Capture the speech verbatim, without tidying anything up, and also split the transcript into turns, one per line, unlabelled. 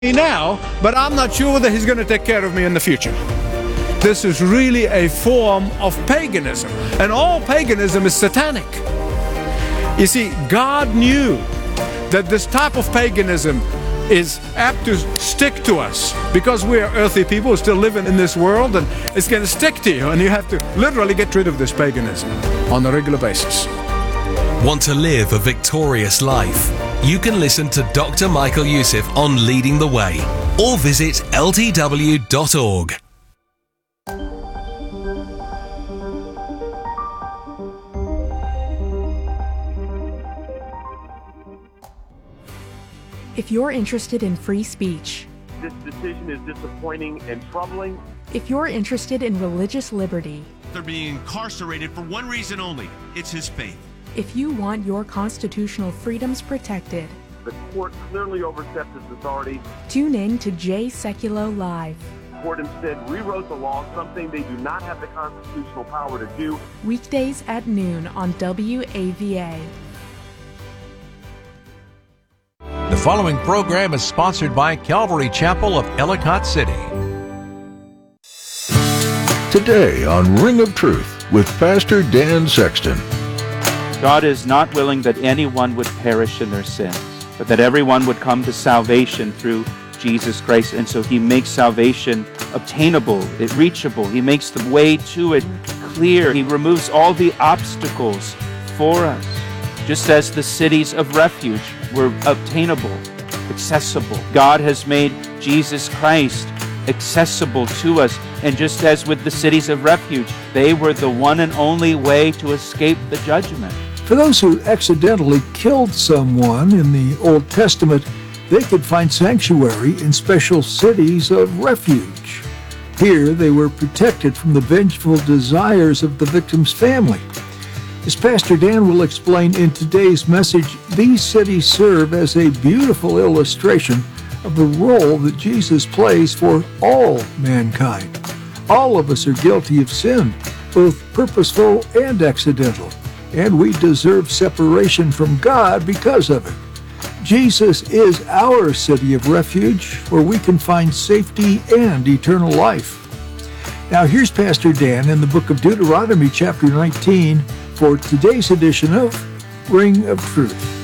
me now, but I'm not sure whether he's going to take care of me in the future. This is really a form of paganism, and all paganism is satanic. You see, God knew that this type of paganism is apt to stick to us because we are earthly people who still live in this world, and it's going to stick to you, and you have to literally get rid of this paganism on a regular basis.
Want to live a victorious life? You can listen to Doctor Michael Youssef on Leading the Way, or visit L T W dot org.
If you're interested in free speech,
this decision is disappointing and troubling.
If you're interested in religious liberty,
they're being incarcerated for one reason only: it's his faith.
If you want your constitutional freedoms protected,
the court clearly overstepped its authority.
Tune in to Jay Sekulow Live.
The court instead rewrote the law, something they do not have the constitutional power to do.
Weekdays at noon on W A V A.
The following program is sponsored by Calvary Chapel of Ellicott City.
Today on Ring of Truth with Pastor Dan Sexton.
God is not willing that anyone would perish in their sins, but that everyone would come to salvation through Jesus Christ. And so he makes salvation obtainable, it reachable. He makes the way to it clear. He removes all the obstacles for us, just as the cities of refuge were obtainable, accessible. God has made Jesus Christ accessible to us. And just as with the cities of refuge, they were the one and only way to escape the judgment.
For those who accidentally killed someone in the Old Testament, they could find sanctuary in special cities of refuge. Here they were protected from the vengeful desires of the victim's family. As Pastor Dan will explain in today's message, these cities serve as a beautiful illustration of the role that Jesus plays for all mankind. All of us are guilty of sin, both purposeful and accidental, and we deserve separation from God because of it. Jesus is our city of refuge where we can find safety and eternal life. Now here's Pastor Dan in the book of Deuteronomy chapter nineteen for today's edition of Ring of Truth.